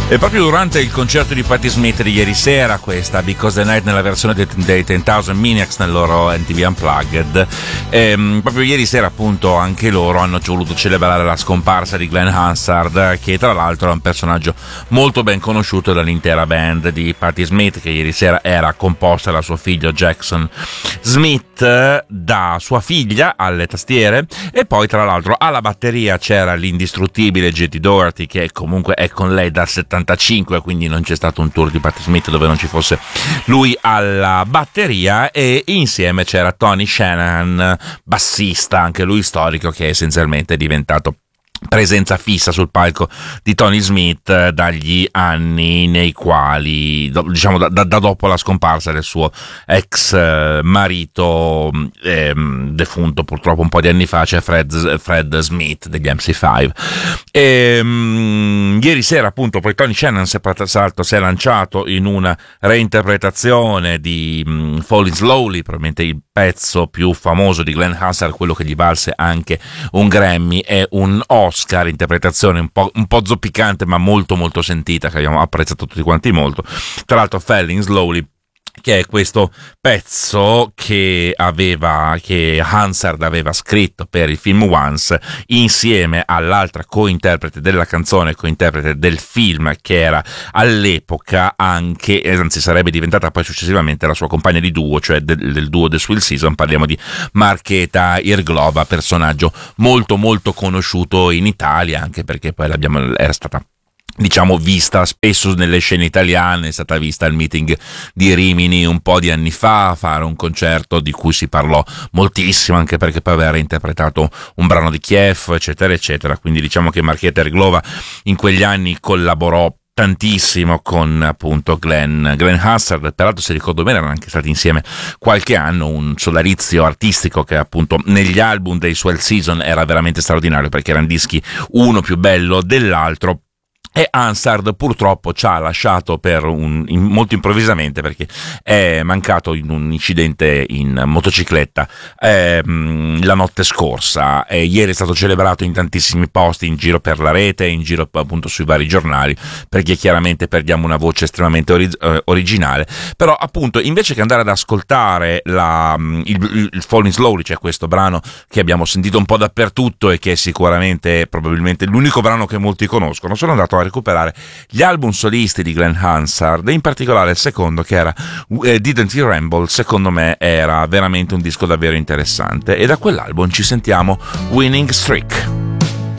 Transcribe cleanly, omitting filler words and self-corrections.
E proprio durante il concerto di Patti Smith di ieri sera, questa Because the Night nella versione dei 10,000 Maniacs nel loro MTV Unplugged, proprio ieri sera appunto anche loro hanno voluto celebrare la scomparsa di Glenn Hansard, che tra l'altro è un personaggio molto ben conosciuto dall'intera band di Patti Smith, che ieri sera era composta da suo figlio Jackson Smith, da sua figlia alle tastiere, e poi tra l'altro alla batteria c'era l'indistruttibile JT Doherty, che comunque è con lei dal 75, quindi non c'è stato un tour di Patti Smith dove non ci fosse lui alla batteria, e insieme c'era Tony Shanahan, bassista anche lui storico, che essenzialmente è diventato presenza fissa sul palco di Tony Smith dagli anni nei quali, diciamo da dopo la scomparsa del suo ex marito defunto purtroppo un po' di anni fa, cioè Fred Smith degli MC5. Ieri sera appunto poi Tony Shanahan si è lanciato in una reinterpretazione di Falling Slowly, probabilmente il pezzo più famoso di Glenn Hansard, quello che gli valse anche un Grammy e un Oscar, interpretazione un po' zoppicante ma molto molto sentita, che abbiamo apprezzato tutti quanti molto. Tra l'altro Falling Slowly, che è questo pezzo che Hansard aveva scritto per il film Once insieme all'altra cointerprete della canzone, cointerprete del film, che era all'epoca anche, anzi sarebbe diventata poi successivamente la sua compagna di duo, cioè del duo The Swill Season. Parliamo di Markéta Irglova, personaggio molto molto conosciuto in Italia, anche perché poi era stata, diciamo, vista spesso nelle scene italiane, è stata vista al meeting di Rimini un po' di anni fa, a fare un concerto di cui si parlò moltissimo, anche perché poi aveva interpretato un brano di Kiev, eccetera eccetera. Quindi diciamo che Markéta Irglova in quegli anni collaborò tantissimo con appunto Glenn Hansard. Peraltro, se ricordo bene, erano anche stati insieme qualche anno, un sodalizio artistico che appunto negli album dei Swell Season era veramente straordinario, perché erano dischi uno più bello dell'altro. E Hansard purtroppo ci ha lasciato molto improvvisamente, perché è mancato in un incidente in motocicletta la notte scorsa. Ieri è stato celebrato in tantissimi posti in giro per la rete, in giro appunto sui vari giornali, perché chiaramente perdiamo una voce estremamente originale. Però appunto, invece che andare ad ascoltare il Falling Slowly, cioè questo brano che abbiamo sentito un po' dappertutto e che è sicuramente probabilmente l'unico brano che molti conoscono, sono andato a recuperare gli album solisti di Glenn Hansard, in particolare il secondo, che era Didn't You Ramble. Secondo me era veramente un disco davvero interessante, e da quell'album ci sentiamo Winning Streak.